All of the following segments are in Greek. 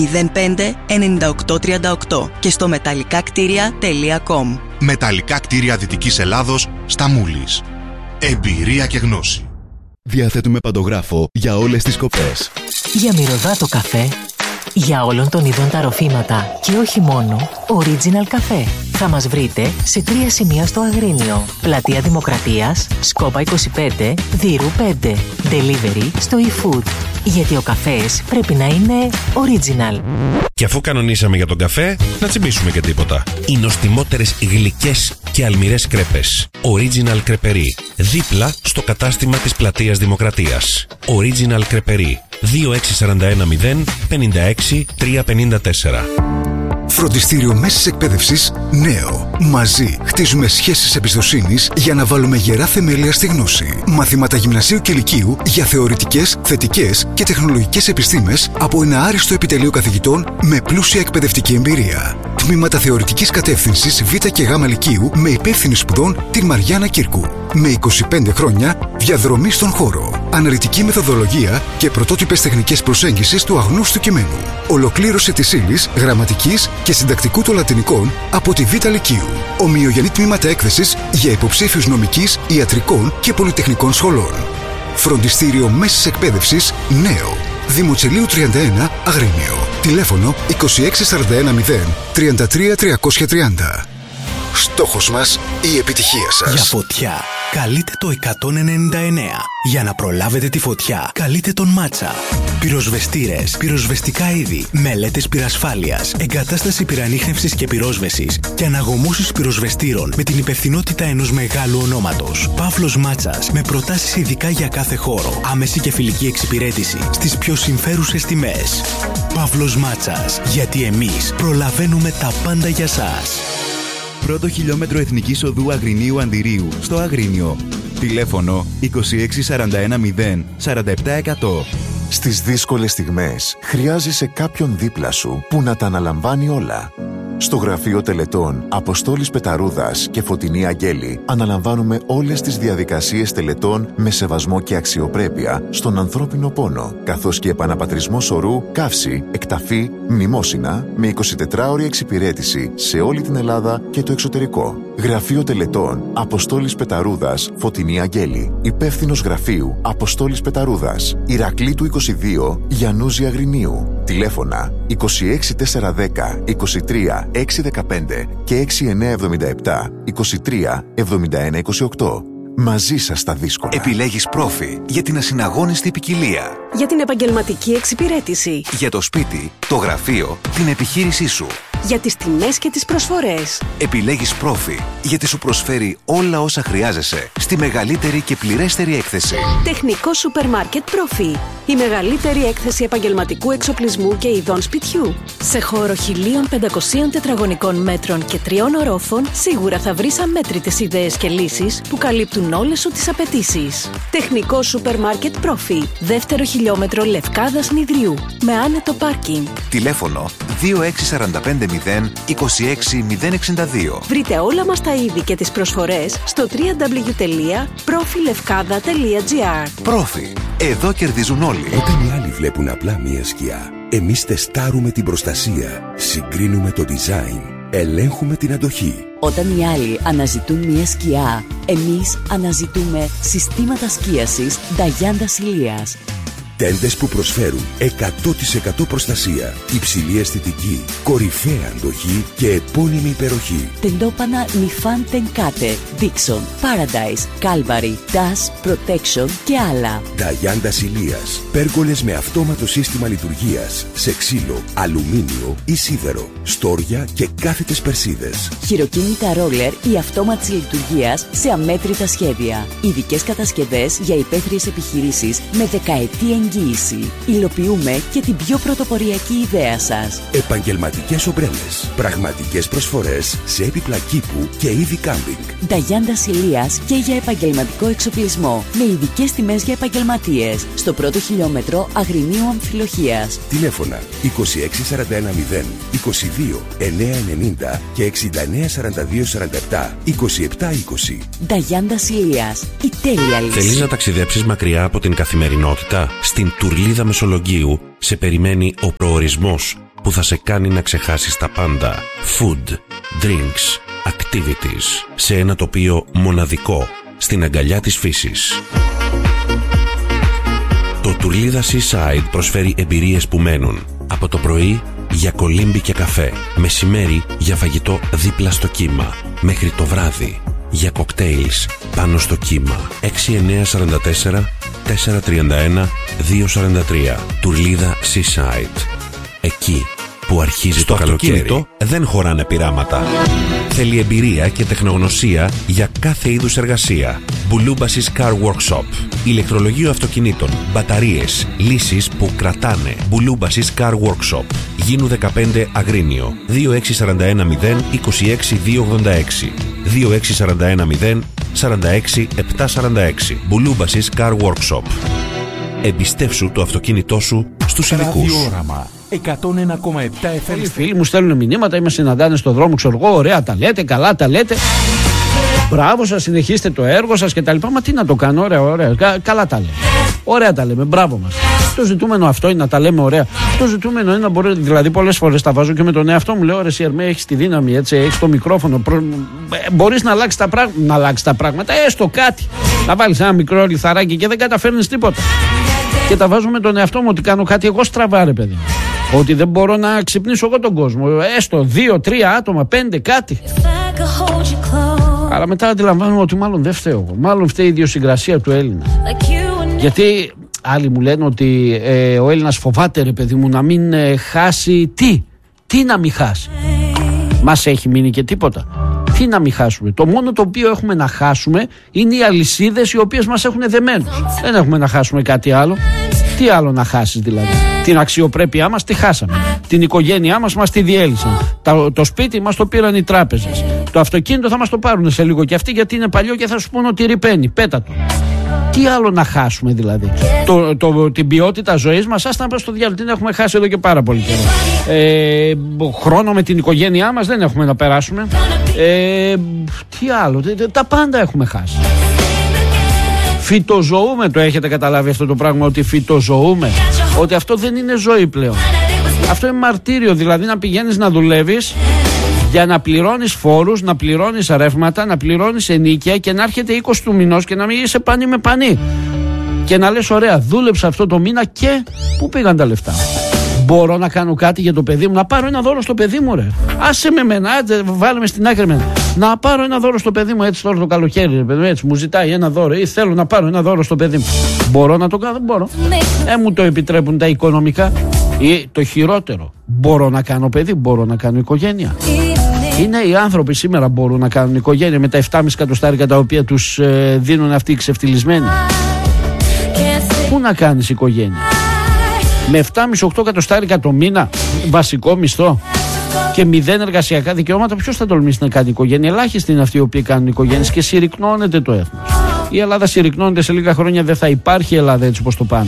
05 9838 και στο μεταλλικάκτηρια.com. Μεταλλικά κτίρια Δυτικής Ελλάδος στα Μούλης. Εμπειρία και γνώση. Διαθέτουμε παντογράφο για όλες τις σκοπές. Για μυρωδάτο καφέ, για όλων των ειδών τα ροφήματα και όχι μόνο, Original Café. Θα μας βρείτε σε 3 σημεία στο Αγρίνιο. Πλατεία Δημοκρατίας, Σκόπα 25, Δύρου 5. Delivery στο eFood. Γιατί ο καφές πρέπει να είναι original. Και αφού κανονίσαμε για τον καφέ, να τσιμπήσουμε και τίποτα. Οι νοστιμότερες γλυκές και αλμυρές κρέπες. Original Κρεπερί. Δίπλα στο κατάστημα της Πλατείας Δημοκρατίας. Original Κρεπερί. 26410 56 354. Φροντιστήριο Μέσης Εκπαίδευσης Νέο. Μαζί χτίζουμε σχέσεις εμπιστοσύνης για να βάλουμε γερά θεμέλια στη γνώση. Μαθήματα γυμνασίου και λυκείου για θεωρητικές, θετικές και τεχνολογικές επιστήμες από ένα άριστο επιτελείο καθηγητών με πλούσια εκπαιδευτική εμπειρία. Τμήματα θεωρητικής κατεύθυνσης Β και Γ λυκείου με υπεύθυνη σπουδών την Μαριάννα Κύρκου. Με 25 χρόνια διαδρομή στον χώρο. Αναλυτική μεθοδολογία και πρωτότυπες τεχνικές προσέγγισης του αγνώστου κειμένου. Ολοκλήρωση της ύλης, γραμματικής και συντακτικού των λατινικών από τη Β Λυκείου. Ομοιογενή τμήματα έκθεσης για υποψήφιους νομικής, ιατρικών και πολυτεχνικών σχολών. Φροντιστήριο Μέσης Εκπαίδευσης Νέο. Δημοτσελίου 31 Αγρίνιο. Τηλέφωνο 26410 33330. Στόχος μας η επιτυχία σας. Για φωτιά καλείτε το 199. Για να προλάβετε τη φωτιά καλείτε τον Μάτσα. Πυροσβεστήρες, πυροσβεστικά είδη, μελέτες πυρασφάλειας, εγκατάσταση πυρανίχνευσης και πυρόσβεσης και αναγωμούσεις πυροσβεστήρων με την υπευθυνότητα ενός μεγάλου ονόματος. Παύλος Μάτσας, με προτάσεις ειδικά για κάθε χώρο. Άμεση και φιλική εξυπηρέτηση στις πιο συμφέρουσες τιμές. Παύλος Μάτσας, γιατί εμείς προλαβαίνουμε τα πάντα για σας. Πρώτο χιλιόμετρο Εθνικής Οδού Αγρινίου Αντιρίου στο Αγρίνιο. Τηλέφωνο 26410 47%. Στις δύσκολες στιγμές χρειάζεσαι κάποιον δίπλα σου που να τα αναλαμβάνει όλα. Στο γραφείο τελετών Αποστόλης Πεταρούδας και Φωτεινή Αγγέλη αναλαμβάνουμε όλες τις διαδικασίες τελετών με σεβασμό και αξιοπρέπεια στον ανθρώπινο πόνο, καθώς και επαναπατρισμό σωρού, καύση, εκταφή, μνημόσυνα με 24ωρη εξυπηρέτηση σε όλη την Ελλάδα και το εξωτερικό. Γραφείο τελετών Αποστόλης Πεταρούδας, Φωτεινή Αγγέλη. Υπεύθυνος γραφείου Αποστόλης Πεταρούδας, Ηρακλήτου 22, Γιαννούζη Αγρινίου. Τηλέφωνα 26410 23 615 και 6977 23 71 28. Μαζί σας στα δύσκολα. Επιλέγεις Πρόφι για την ασυναγώνιστη ποικιλία. Για την επαγγελματική εξυπηρέτηση. Για το σπίτι, το γραφείο, την επιχείρησή σου. Για τις τιμές και τις προσφορές. Επιλέγεις Πρόφι γιατί σου προσφέρει όλα όσα χρειάζεσαι στη μεγαλύτερη και πληρέστερη έκθεση. Τεχνικό σούπερ μάρκετ Πρόφι. Η μεγαλύτερη έκθεση επαγγελματικού εξοπλισμού και ειδών σπιτιού. Σε χώρο 1500 τετραγωνικών μέτρων και 3 ορόφων, σίγουρα θα βρεις αμέτρητες ιδέες και λύσεις που καλύπτουν όλες σου τις απαιτήσεις. Τεχνικό σούπερ μάρκετ Πρόφι. Δεύτερο χιλιόμετρο Λευκάδας Νηδρίου. Με άνετο πάρκινγκ. Τηλέφωνο 26450 26062. Βρείτε όλα μας τα είδη και τις προσφορές στο www.profilevkada.gr. Πρόφι. Εδώ κερδίζουν όλοι. Όταν οι άλλοι βλέπουν απλά μία σκιά, εμείς τεστάρουμε την προστασία, συγκρίνουμε το design, ελέγχουμε την αντοχή. Όταν οι άλλοι αναζητούν μία σκιά, εμείς αναζητούμε συστήματα σκίασης Νταγιάντα Ηλίας. Τέντες που προσφέρουν 100% προστασία, υψηλή αισθητική, κορυφαία αντοχή και επώνυμη υπεροχή. Τεντόπανα Νιφάν Τενκάτε, Dixon, Paradise, Calvary, Dash, Protection και άλλα. Νταγιάντα Ηλίας. Πέργολες με αυτόματο σύστημα λειτουργίας σε ξύλο, αλουμίνιο ή σίδερο, στόρια και κάθετες περσίδες. Χειροκίνητα ρόλερ ή αυτόματης λειτουργίας σε αμέτρητα σχέδια. Ειδικές κατασκευές για υπαίθριες επιχειρήσεις με δεκαετή εγγύηση. Υλοποιούμε και την πιο πρωτοποριακή ιδέα σας. Επαγγελματικές ομπρέλες. Πραγματικές προσφορές σε έπιπλα κήπου και είδη κάμπινγκ. Νταγιάντα Ηλίας και για επαγγελματικό εξοπλισμό. Με ειδικές τιμές για επαγγελματίες. Στο πρώτο χιλιόμετρο Αγρινίου Αμφιλοχίας. Τηλέφωνα 26410 22 990 και 694247 2720. Νταγιάντα Ηλίας. Η τέλεια λύση. Θέλεις να ταξιδέψεις μακριά από την καθημερινότητα? Στην Τουρλίδα Μεσολογγίου σε περιμένει ο προορισμός. που θα σε κάνει να ξεχάσεις τα πάντα. Food, drinks, activities, σε ένα τοπίο μοναδικό, στην αγκαλιά της φύσης. Το Τουρλίδα Seaside προσφέρει εμπειρίες που μένουν. Από το πρωί για κολύμπι και καφέ, μεσημέρι για φαγητό δίπλα στο κύμα, μέχρι το βράδυ για κοκτέιλς πάνω στο κύμα. 6944 431 243. Τουρλίδα Seaside. Εκεί που αρχίζει στο το καλοκαίρι. Δεν χωράνε πειράματα. Θέλει εμπειρία και τεχνογνωσία για κάθε είδους εργασία. Bouloubasis Car Workshop. Ηλεκτρολογείο αυτοκινήτων, μπαταρίες, λύσεις που κρατάνε. Bouloubasis Car Workshop. Γίνου 15 Αγρίνιο. 2641 0 26 286. 2641 0 46 746. Bouloubasis Car Workshop. Εμπιστεύσου το αυτοκίνητό σου στους ειδικούς. Ραδιόραμα 101,7 FM. Πολλοί φίλοι μου στέλνουν μηνύματα ή με συναντάνε στον δρόμο, ξέρω εγώ, ωραία τα λέτε, καλά τα λέτε. Μπράβο σας, συνεχίστε το έργο σας κτλ. Μα τι να το κάνω, ωραία. Καλά τα λέμε. Ωραία τα λέμε, μπράβο μας. Το ζητούμενο αυτό είναι να τα λέμε ωραία. Το ζητούμενο είναι να μπορεί, δηλαδή πολλές φορές τα βάζω και με τον εαυτό μου. Λέω, ρε Σιερμέ, έχεις τη δύναμη, έτσι, έχεις το μικρόφωνο. Μπορείς να αλλάξεις τα πράγματα, έστω κάτι. Να βάλεις ένα μικρό λιθαράκι και δεν καταφέρνεις τίποτα. Και τα βάζω με τον εαυτό μου ότι κάνω κάτι εγώ στραβά, ρε παιδί. Ότι δεν μπορώ να ξυπνήσω εγώ τον κόσμο. Έστω 2-3 άτομα, 5 κάτι. Αλλά μετά αντιλαμβάνομαι ότι μάλλον δεν φταίω εγώ. Μάλλον φταίει η ιδιοσυγκρασία του Έλληνα. Γιατί άλλοι μου λένε ότι ο Έλληνας φοβάται, ρε παιδί μου, να μην χάσει τι να μην χάσει. Μας έχει μείνει και τίποτα. Τι να μην χάσουμε. Το μόνο το οποίο έχουμε να χάσουμε είναι οι αλυσίδες οι οποίες μας έχουν δεμένους. Δεν έχουμε να χάσουμε κάτι άλλο. Τι άλλο να χάσεις δηλαδή? Την αξιοπρέπειά μας τη χάσαμε. Την οικογένειά μας τη διέλυσαν. Το σπίτι μας το πήραν οι τράπεζες. Το αυτοκίνητο θα μας το πάρουν σε λίγο και αυτοί, γιατί είναι παλιό και θα σου πούνε ότι ρηπαίνει. Πέτα το. Τι άλλο να χάσουμε δηλαδή? Την ποιότητα ζωής μας, άστα να πας στο διάλογο, την έχουμε χάσει εδώ και πάρα πολύ καιρό. Χρόνο με την οικογένειά μας δεν έχουμε να περάσουμε. Τι άλλο? Τα πάντα έχουμε χάσει. Φυτοζωούμε, το έχετε καταλάβει αυτό το πράγμα, ότι φυτοζωούμε? Ότι αυτό δεν είναι ζωή πλέον. Αυτό είναι μαρτύριο, δηλαδή να πηγαίνεις να δουλεύεις για να πληρώνεις φόρους, να πληρώνεις ρεύματα, να πληρώνεις ενίκεια και να έρχεται 20 του μηνός και να μην είσαι πανί με πανί. Και να λες, ωραία, δούλεψα αυτό το μήνα και πού πήγαν τα λεφτά? Μπορώ να κάνω κάτι για το παιδί μου? Να πάρω ένα δώρο στο παιδί μου, ρε. Άσε με μένα, βάλε με στην άκρη μένα. Να πάρω ένα δώρο στο παιδί μου έτσι τώρα το καλοκαίρι, ρε παιδί, έτσι μου ζητάει ένα δώρο ή θέλω να πάρω ένα δώρο στο παιδί μου. Μπορώ να το κάνω? Δεν μπορώ. Μου το επιτρέπουν τα οικονομικά. Ή το χειρότερο, μπορώ να κάνω παιδί, μπορώ να κάνω οικογένεια? Είναι οι άνθρωποι σήμερα μπορούν να κάνουν οικογένεια με τα 7,5 εκατοστάρικα τα οποία τους δίνουν αυτοί οι ξεφτυλισμένοι? Πού να κάνεις οικογένεια? Με 7,5-8 εκατοστάρικα το μήνα βασικό μισθό και 0 εργασιακά δικαιώματα, ποιος θα τολμήσει να κάνει οικογένεια? Ελάχιστοι είναι αυτοί οι οποίοι κάνουν οικογένειες και συρρυκνώνεται το έθνος. Η Ελλάδα συρρυκνώνεται, σε λίγα χρόνια δεν θα υπάρχει Ελλάδα έτσι όπως το πάνε.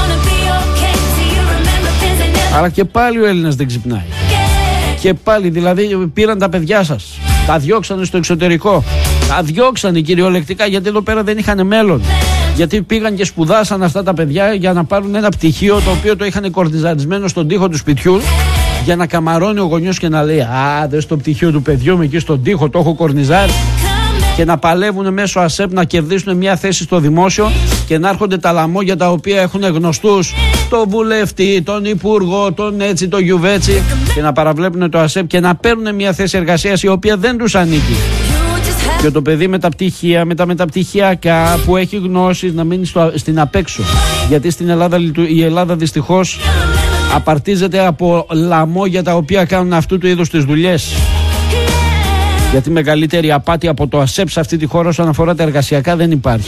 Αλλά και πάλι ο Έλληνας δεν ξυπνάει. Και πάλι δηλαδή πήραν τα παιδιά σας, τα διώξανε στο εξωτερικό. Τα διώξανε κυριολεκτικά, γιατί εδώ πέρα δεν είχαν μέλλον. Γιατί πήγαν και σπουδάσαν αυτά τα παιδιά για να πάρουν ένα πτυχίο το οποίο το είχαν κορνιζαρισμένο στον τοίχο του σπιτιού, για να καμαρώνει ο γονιός και να λέει, α, δες το πτυχίο του παιδιού μου εκεί στον τοίχο, το έχω κορνιζάρει. Και να παλεύουν μέσω ΑΣΕΠ να κερδίσουν μια θέση στο δημόσιο και να έρχονται τα λαμόγια τα οποία έχουν γνωστούς, τον βουλευτή, τον υπουργό, τον έτσι, τον γιουβέτσι, και να παραβλέπουν το ΑΣΕΠ και να παίρνουν μια θέση εργασίας η οποία δεν τους ανήκει. Και το παιδί με τα πτυχία, με τα μεταπτυχιακά που έχει γνώσεις, να μείνει στην απέξω. Γιατί στην Ελλάδα, η Ελλάδα δυστυχώς απαρτίζεται από λαμόγια τα οποία κάνουν αυτού του είδους τις δουλειές. Γιατί μεγαλύτερη απάτη από το ΑΣΕΠ σε αυτή τη χώρα όσον αφορά τα εργασιακά δεν υπάρχει.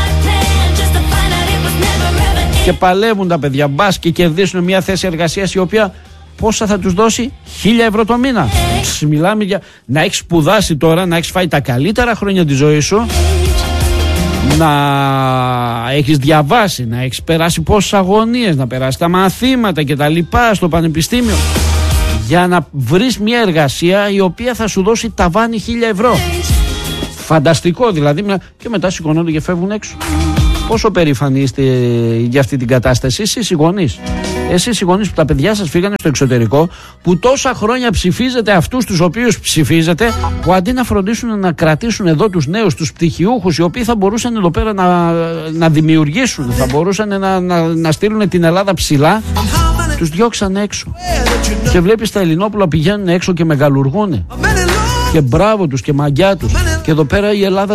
Και παλεύουν τα παιδιά, μπας και κερδίσουν μια θέση εργασίας η οποία πόσα θα τους δώσει? 1.000 ευρώ το μήνα. Μιλάμε για να έχεις σπουδάσει τώρα, να έχεις φάει τα καλύτερα χρόνια της ζωής σου, να έχεις διαβάσει, να έχεις περάσει πόσες αγωνίες, να περάσει τα μαθήματα και τα λοιπά στο πανεπιστήμιο, για να βρεις μια εργασία η οποία θα σου δώσει ταβάνι 1.000 ευρώ. Φανταστικό δηλαδή. Και μετά σηκωνόνται και φεύγουν έξω. Πόσο περήφανοι είστε για αυτή την κατάσταση εσείς οι γονείς? Εσείς οι γονείς που τα παιδιά σας φύγανε στο εξωτερικό, που τόσα χρόνια ψηφίζετε αυτούς τους οποίους ψηφίζετε, που αντί να φροντίσουν να κρατήσουν εδώ τους νέους, τους πτυχιούχους, οι οποίοι θα μπορούσαν εδώ πέρα να δημιουργήσουν, θα μπορούσαν να στείλουν την Ελλάδα ψηλά, τους διώξαν έξω. Και βλέπεις τα Ελληνόπουλα πηγαίνουν έξω και μεγαλουργούν. Και μπράβο τους και μαγιά τους. Και εδώ πέρα η Ελλάδα